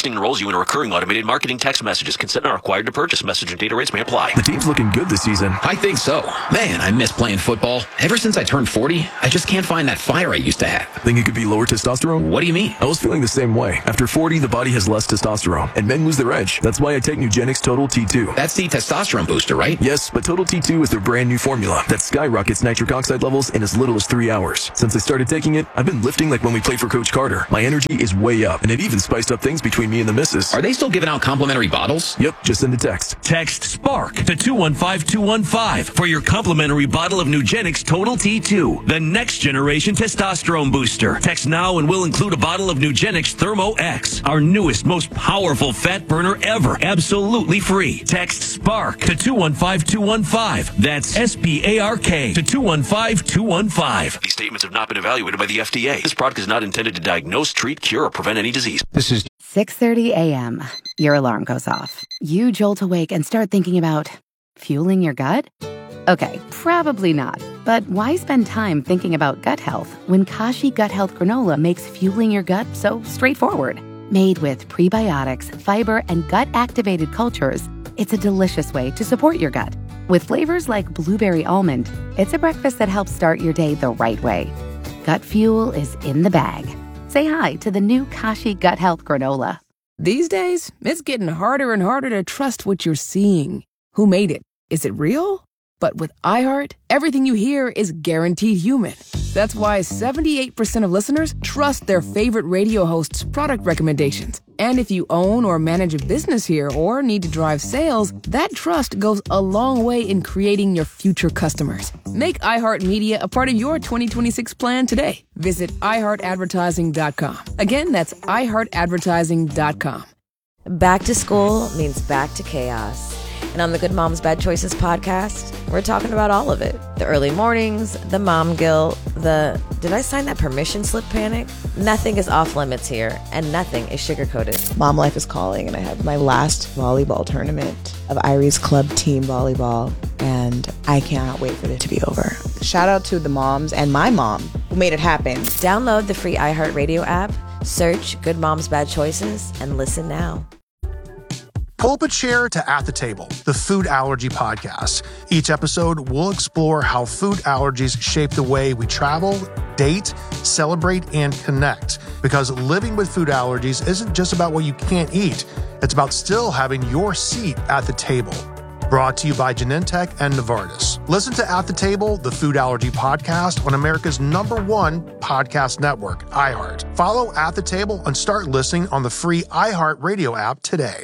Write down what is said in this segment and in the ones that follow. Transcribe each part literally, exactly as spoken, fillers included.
Texting enrolls you in a recurring automated marketing text messages. Consent not required to purchase. Message and data rates may apply. The team's looking good this season. I think so. Man, I miss playing football. Ever since I turned forty, I just can't find that fire I used to have. Think it could be lower testosterone? What do you mean? I was feeling the same way. After forty, the body has less testosterone, and men lose their edge. That's why I take Nugenix Total T two. That's the testosterone booster, right? Yes, but Total T two is their brand new formula that skyrockets nitric oxide levels in as little as three hours. Since I started taking it, I've been lifting like when we played for Coach Carter. My energy is way up, and it even spiced up things between me and the missus. Are they still giving out complimentary bottles? Yep, just send a text. Text SPARK to two one five two one five for your complimentary bottle of Nugenix Total T two, the next generation testosterone booster. Text now and we'll include a bottle of Nugenix Thermo X, our newest, most powerful fat burner ever, absolutely free. Text SPARK to two one five two one five. That's S P A R K to two one five two one five. These statements have not been evaluated by the F D A. This product is not intended to diagnose, treat, cure, or prevent any disease. This is six thirty a.m. Your alarm goes off. You jolt awake and start thinking about fueling your gut? Okay, probably not. But why spend time thinking about gut health when Kashi Gut Health Granola makes fueling your gut so straightforward? Made with prebiotics, fiber, and gut-activated cultures, it's a delicious way to support your gut. With flavors like blueberry almond, it's a breakfast that helps start your day the right way. Gut fuel is in the bag. Say hi to the new Kashi Gut Health Granola. These days, it's getting harder and harder to trust what you're seeing. Who made it? Is it real? But with iHeart, everything you hear is guaranteed human. That's why seventy-eight percent of listeners trust their favorite radio hosts' product recommendations. And if you own or manage a business here or need to drive sales, that trust goes a long way in creating your future customers. Make iHeartMedia a part of your twenty twenty-six plan today. Visit i heart advertising dot com. Again, that's i heart advertising dot com. Back to school means back to chaos. And on the Good Moms Bad Choices podcast, we're talking about all of it. The early mornings, the mom guilt, the did I sign that permission slip panic? Nothing is off limits here, and nothing is sugar-coated. Mom life is calling, and I have my last volleyball tournament of Irie's Club team volleyball, and I cannot wait for it to be over. Shout out to the moms and my mom who made it happen. Download the free iHeartRadio app, search Good Moms Bad Choices, and listen now. Pull up a chair to At the Table, the food allergy podcast. Each episode, we'll explore how food allergies shape the way we travel, date, celebrate, and connect. Because living with food allergies isn't just about what you can't eat. It's about still having your seat at the table. Brought to you by Genentech and Novartis. Listen to At the Table, the food allergy podcast on America's number one podcast network, iHeart. Follow At the Table and start listening on the free iHeart Radio app today.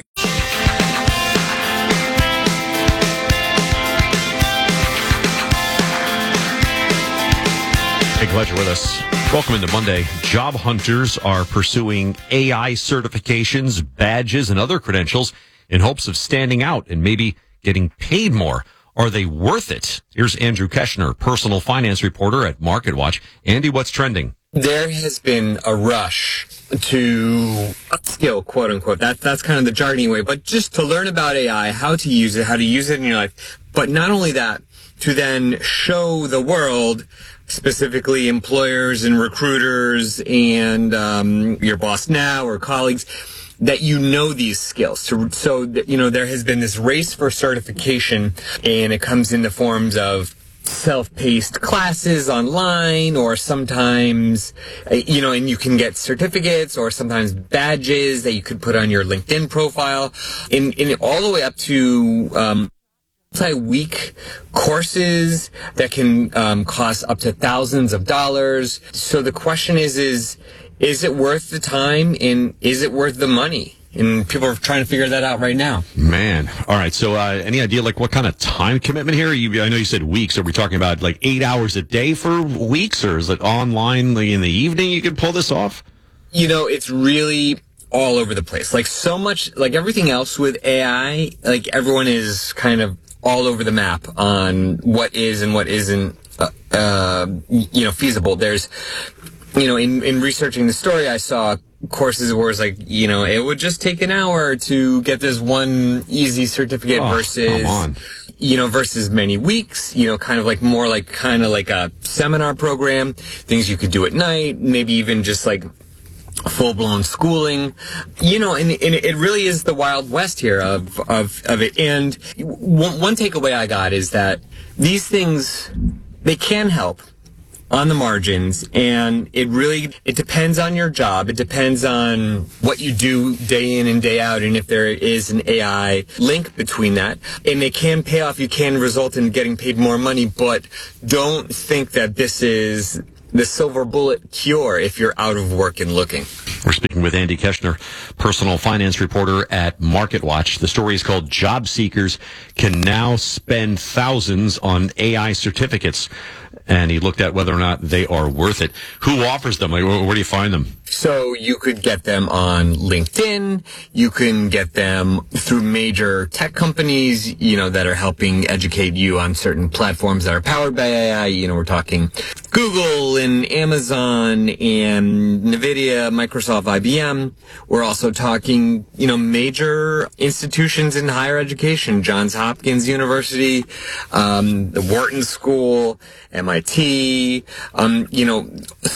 Hey, glad you're with us. Welcome into Monday. Job hunters are pursuing A I certifications, badges, and other credentials in hopes of standing out and maybe getting paid more. Are they worth it? Here's Andrew Keshner, personal finance reporter at MarketWatch. Andy, what's trending? There has been a rush to upskill, quote unquote. That, that's kind of the jargony way, but just to learn about A I, how to use it, how to use it in your life. But not only that, to then show the world, specifically employers and recruiters and um, your boss now or colleagues, that you know these skills. So, so that, you know, there has been this race for certification, and it comes in the forms of self-paced classes online, or sometimes, you know, and you can get certificates or sometimes badges that you could put on your LinkedIn profile, and, and all the way up to um, multi-week courses that can um, cost up to thousands of dollars. So the question is, is, is it worth the time, and is it worth the money? And people are trying to figure that out right now. Man. All right. So uh, any idea like what kind of time commitment here? You, I know you said weeks. Are we talking about like eight hours a day for weeks, or is it online like in the evening you can pull this off? You know, it's really all over the place. Like so much, like everything else with A I, like everyone is kind of all over the map on what is and what isn't, uh, uh, you know, feasible. There's, you know, in, in researching the story, I saw courses where it's like, you know, it would just take an hour to get this one easy certificate oh, versus, you know, versus many weeks, you know, kind of like more like kind of like a seminar program, things you could do at night, maybe even just like full-blown schooling, you know, and, and it really is the Wild West here of, of, of it. And one, one takeaway I got is that these things, they can help on the margins, and it really, it depends on your job. It depends on what you do day in and day out, and if there is an A I link between that. And it can pay off. You can result in getting paid more money, but don't think that this is the silver bullet cure if you're out of work and looking. We're speaking with Andy Keshner, personal finance reporter at MarketWatch. The story is called Job Seekers Can Now Spend Thousands on A I Certificates. And he looked at whether or not they are worth it. Who offers them? Like, where do you find them? So you could get them on LinkedIn. You can get them through major tech companies, you know, that are helping educate you on certain platforms that are powered by A I. You know, we're talking Google and Amazon and NVIDIA, Microsoft, I B M. We're also talking, you know, major institutions in higher education, Johns Hopkins University, um, the Wharton School, M I T, um, you know,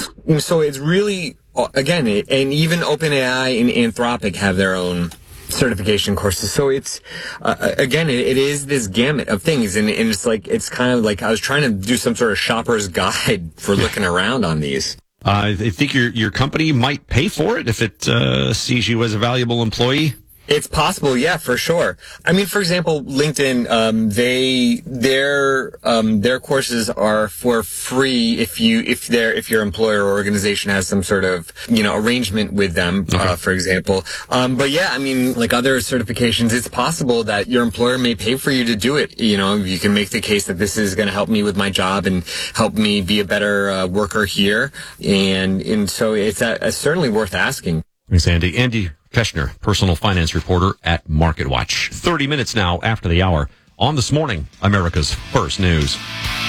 so it's really, again, and even OpenAI and Anthropic have their own certification courses. So it's, uh, again, it, it is this gamut of things. And, and it's like, it's kind of like I was trying to do some sort of shopper's guide for looking around on these. Uh, I think your your company might pay for it if it uh, sees you as a valuable employee. It's possible, yeah, for sure. I mean, for example, LinkedIn, um, they, their, um, their courses are for free if you, if their, if your employer or organization has some sort of, you know, arrangement with them, okay. uh, for example. Um, but yeah, I mean, like other certifications, it's possible that your employer may pay for you to do it. You know, you can make the case that this is going to help me with my job and help me be a better uh, worker here. And, and so it's uh, certainly worth asking. Thanks, Andy. Andy Keshner, personal finance reporter at MarketWatch. thirty minutes now after the hour on This Morning, America's First News.